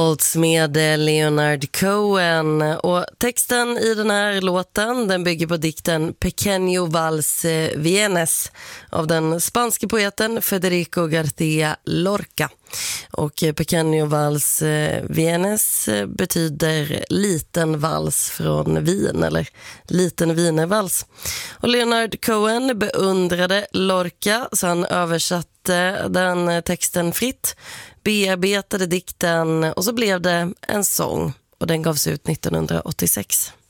Waltz med Leonard Cohen, och texten i den här låten den bygger på dikten Pequeño Vals Vienes av den spanske poeten Federico García Lorca. Och Pequeño Vals Vienes betyder liten vals från Wien, eller liten wienervals. Och Leonard Cohen beundrade Lorca, så han översatte den texten fritt, bearbetade dikten och så blev det en sång, och den gavs ut 1986.